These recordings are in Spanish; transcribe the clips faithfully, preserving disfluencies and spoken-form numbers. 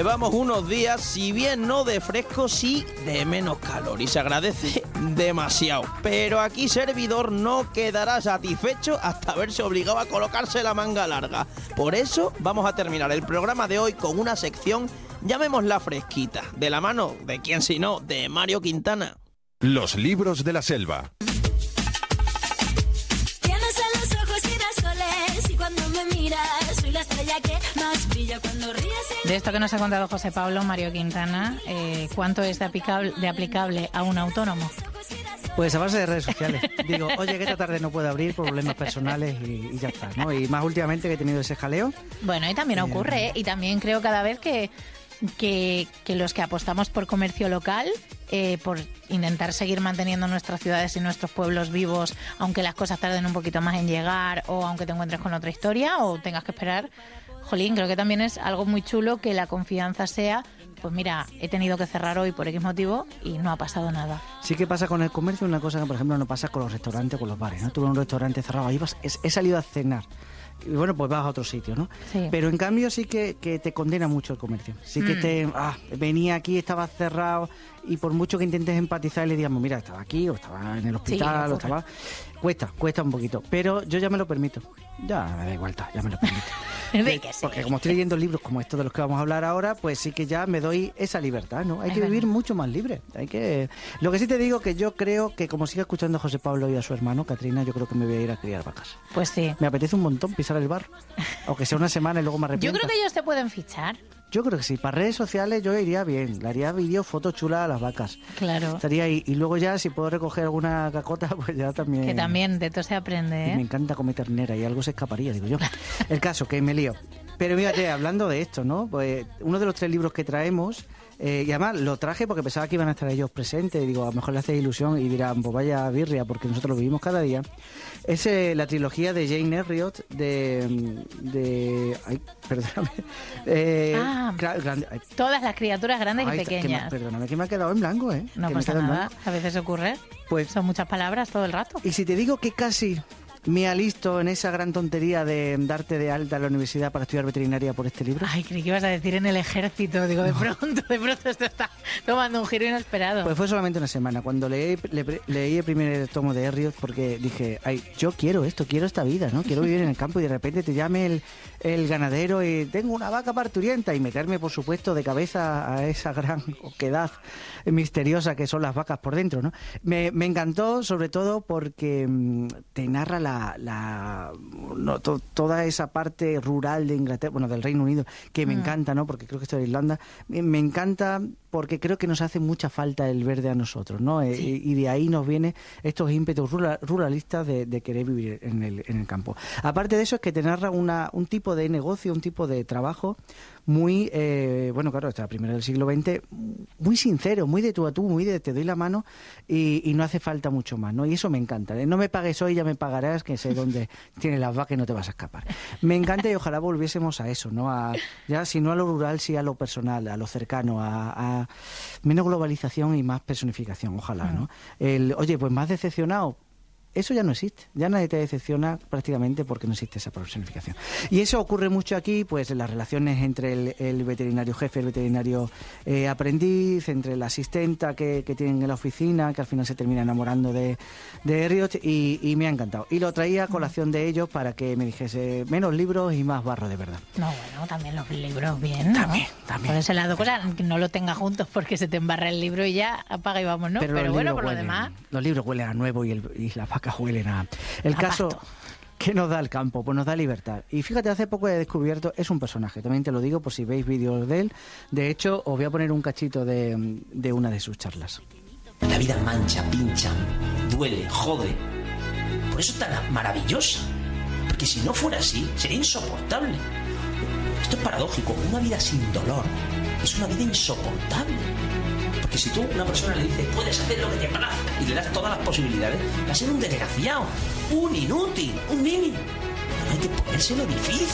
Llevamos unos días, si bien no de fresco, sí de menos calor y se agradece demasiado. Pero aquí servidor no quedará satisfecho hasta verse obligado a colocarse la manga larga. Por eso vamos a terminar el programa de hoy con una sección, llamémosla fresquita, de la mano de quién si no, de Mario Quintana. Los libros de la selva. Tienes en los ojos girasoles y cuando me miras soy la estrella que más brilla cuando ríes. De esto que nos ha contado José Pablo, Mario Quintana, eh, ¿cuánto es de aplicable, de aplicable a un autónomo? Pues a base de redes sociales. Digo, oye, que esta tarde no puedo abrir, problemas personales y, y ya está, ¿no? Y más últimamente que he tenido ese jaleo. Bueno, y también ocurre, ¿eh? Y también creo cada vez que, que, que los que apostamos por comercio local, eh, por intentar seguir manteniendo nuestras ciudades y nuestros pueblos vivos, aunque las cosas tarden un poquito más en llegar o aunque te encuentres con otra historia o tengas que esperar, jolín, creo que también es algo muy chulo que la confianza sea, pues mira, he tenido que cerrar hoy por X motivo y no ha pasado nada. Sí que pasa con el comercio una cosa que, por ejemplo, no pasa con los restaurantes o con los bares, ¿no? Tuve un restaurante cerrado, ahí vas, he, he salido a cenar. Y bueno, pues vas a otro sitio, ¿no? Sí. Pero en cambio sí que, que te condena mucho el comercio. Sí que Mm. te... Ah, venía aquí, estaba cerrado y por mucho que intentes empatizar y le digamos, mira, estaba aquí o estaba en el hospital Sí, o estaba... Cuesta, cuesta un poquito. Pero yo ya me lo permito. Ya me da igual, ya me lo permito. De que sí. Porque como estoy leyendo libros como estos de los que vamos a hablar ahora, pues sí que ya me doy esa libertad, ¿no? Hay Es que vivir verdad. mucho más libre. Hay que... Lo que sí te digo que yo creo que como siga escuchando a José Pablo y a su hermano, Katrina, yo creo que me voy a ir a criar vacas. Pues sí. Me apetece un montón pisar el bar. Aunque sea una semana y luego me arrepiento. Yo creo que ellos te pueden fichar. Yo creo que sí. Para redes sociales yo iría bien. Le haría vídeos, fotos chulas a las vacas. Claro. Estaría ahí. Y luego ya, si puedo recoger alguna cacota, pues ya también... Que también de todo se aprende, Y ¿eh? me encanta comer ternera y algo se escaparía, digo yo. El caso, que me lío. Pero fíjate, hablando de esto, ¿no? Pues uno de los tres libros que traemos, eh, y además lo traje porque pensaba que iban a estar ellos presentes, y digo, a lo mejor le hace ilusión y dirán, pues vaya birria, porque nosotros lo vivimos cada día. Es eh, la trilogía de Jane Elliot, de... de ay, perdóname. Eh, Ah, gra- grande- ay, Todas las criaturas grandes ay, y que me- pequeñas. perdóname que me ha quedado en blanco, ¿eh? No Que me he pasa quedado en nada, blanco. a veces ocurre. Pues Son muchas palabras todo el rato. y si te digo que casi me alisto en esa gran tontería de darte de alta a la universidad para estudiar veterinaria por este libro. Ay, creí que ibas a decir en el ejército. Digo, de pronto, de pronto esto está tomando un giro inesperado. Pues fue solamente una semana. Cuando leí, le- leí el primer tomo de Elliot, porque dije, ay, yo quiero esto, quiero esta vida, ¿no? Quiero vivir en el campo y de repente te llame el, el ganadero y tengo una vaca parturienta y meterme, por supuesto, de cabeza a esa gran oquedad misteriosa que son las vacas por dentro, ¿no? Me, me encantó, sobre todo porque mm, te narra la, la no, to- toda esa parte rural de Inglaterra, bueno, del Reino Unido, que me Mm. encanta, ¿no? Porque creo que esto de Irlanda, me, me encanta porque creo que nos hace mucha falta el verde a nosotros, ¿no? Eh, Sí. Y, y de ahí nos vienen estos ímpetus rural- ruralistas de, de querer vivir en el, en el campo. Aparte de eso, es que te narra una, un tipo de negocio, un tipo de trabajo muy, eh, bueno, claro, hasta primero del siglo veinte, muy sincero, muy de tú a tú, muy de te doy la mano y, y no hace falta mucho más, ¿no? Y eso me encanta. ¿eh? No me pagues hoy, ya me pagarás, que sé dónde tienes las vacas y no te vas a escapar. Me encanta y ojalá volviésemos a eso, ¿no? A, ya si no a lo rural, sí a lo personal, a lo cercano, a, a menos globalización y más personificación, ojalá, ¿no? El, oye, pues más decepcionado. Eso ya no existe, ya nadie te decepciona prácticamente porque no existe esa personificación. Y eso ocurre mucho aquí, pues en las relaciones entre el, el veterinario jefe, el veterinario eh, aprendiz, entre la asistenta que, que tienen en la oficina, que al final se termina enamorando de, de Elliot, y, y me ha encantado. Y lo traía a colación de ellos para que me dijese menos libros y más barro de verdad. No, bueno, también los libros bien, ¿no? También, también. Por ese lado, cosa, que no lo tenga juntos porque se te embarra el libro y ya apaga y vamos, ¿no? Pero, los bueno, libros por lo huelen- demás... Los libros huelen a nuevo y, el, y las vacas huelen a... El A caso... pasto. ¿Qué nos da el campo? Pues nos da libertad. Y fíjate, hace poco he descubierto, es un personaje, también te lo digo por si veis vídeos de él. De hecho, os voy a poner un cachito de, de una de sus charlas. La vida mancha, pincha, duele, jode. Por eso es tan maravillosa. Porque si no fuera así, sería insoportable. Esto es paradójico. Una vida sin dolor es una vida insoportable. Porque si tú a una persona le dices, puedes hacer lo que te plazca, y le das todas las posibilidades, va a ser un desgraciado, un inútil, un niño. Pero hay que ponérselo difícil.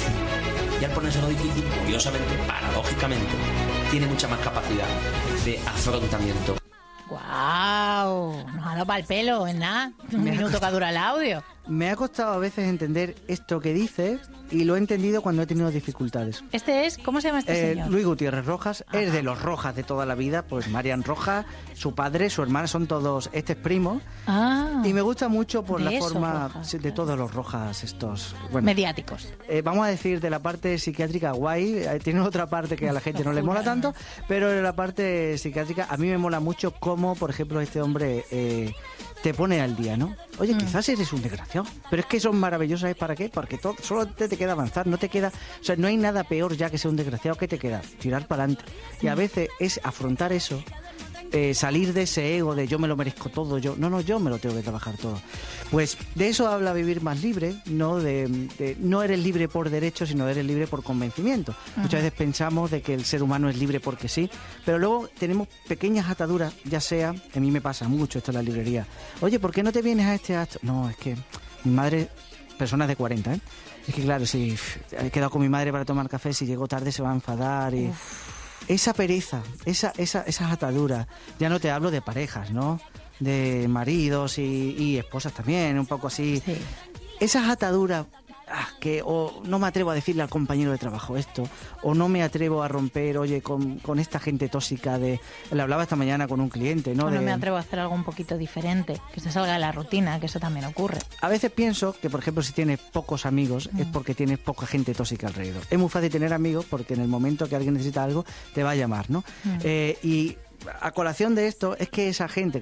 Y al ponérselo difícil, curiosamente, paradójicamente, tiene mucha más capacidad de afrontamiento. ¡Guau! Nos ha dado para el pelo, en nada. Un minuto que dura el audio. me ha costado a veces entender esto que dices y lo he entendido cuando he tenido dificultades. Este es, ¿cómo se llama este Eh, señor? Luis Gutiérrez Rojas, Ajá. es de los Rojas de toda la vida, pues Marian Rojas, su padre, su hermana, son todos, este es primo, Ah, y me gusta mucho por de la esos forma Rojas, sí, de claro. todos los Rojas estos. Bueno, mediáticos. eh, vamos a decir de la parte psiquiátrica guay, eh, tiene otra parte que a la gente no le mola tanto, pero de la parte psiquiátrica a mí me mola mucho cómo, por ejemplo, este hombre eh, te pone al día, ¿no? Oye, Mm. quizás eres un desgraciado, pero es que son maravillosas, ¿sabes para qué? Porque todo, solo te, te queda avanzar, no te queda, o sea, no hay nada peor ya que ser un desgraciado. ¿Qué te queda? Tirar para adelante. Y a veces es afrontar eso, eh, salir de ese ego de yo me lo merezco todo, yo, no, no, yo me lo tengo que trabajar todo. Pues de eso habla Vivir Más Libre, no de, de- no eres libre por derecho, sino eres libre por convencimiento. Muchas veces pensamos de que el ser humano es libre porque sí, pero luego tenemos pequeñas ataduras, ya sea, a mí me pasa mucho esto en la librería. Oye, ¿por qué no te vienes a este acto? No, es que mi madre, personas de cuarenta, ¿eh? Es que claro, si pff, he quedado con mi madre para tomar café, si llego tarde se va a enfadar y... Esa pereza, esa, esa, esas ataduras, ya no te hablo de parejas, ¿no? De maridos y, y esposas también, un poco así. Sí. Esas ataduras ah, que o no me atrevo a decirle al compañero de trabajo esto, o no me atrevo a romper, oye, con, con esta gente tóxica de... Le hablaba esta mañana con un cliente, ¿no? O no De- me atrevo a hacer algo un poquito diferente, que se salga de la rutina, que eso también ocurre. A veces pienso que, por ejemplo, si tienes pocos amigos es porque tienes poca gente tóxica alrededor. Es muy fácil tener amigos porque en el momento que alguien necesita algo te va a llamar, ¿no? Eh, y a colación de esto es que esa gente